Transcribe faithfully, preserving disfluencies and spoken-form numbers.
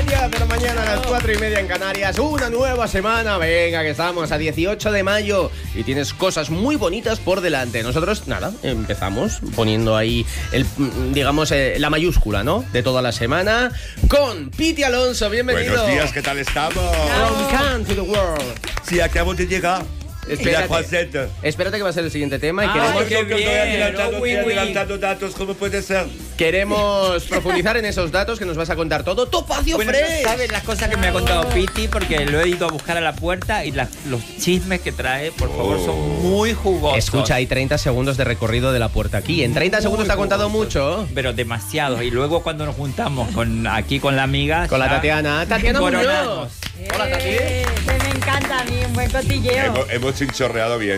diez de la mañana, a las cuatro y media en Canarias. Una nueva semana, venga, que estamos a dieciocho de mayo y tienes cosas muy bonitas por delante. Nosotros, nada, empezamos poniendo ahí, el, digamos, eh, la mayúscula, ¿no? De toda la semana con Piti Alonso, bienvenido. Buenos días, ¿qué tal estamos? From Cannes to the World. Sí, acabo de llegar. Espérate, espérate que va a ser el siguiente tema y Ay, queremos, qué bien. Estoy adelantando, Oh, oui, estoy oui. adelantando datos, ¿cómo puede ser? queremos profundizar en esos datos que nos vas a contar todo. ¡Topacio Bueno, Fresh! no sabes las cosas que me ha contado Piti porque lo he ido a buscar a la puerta y las- los chismes que trae, por favor, Oh. son muy jugosos. Escucha, hay treinta segundos de recorrido de la puerta aquí. En treinta segundos te ha contado mucho. Pero demasiados. Y luego cuando nos juntamos con aquí con la amiga... Con la ya Tatiana. Tatiana Muñoz. coronamos. Hola, Tati. Eh, que me encanta a mí, un buen cotilleo. Hemos, hemos chinchorreado bien.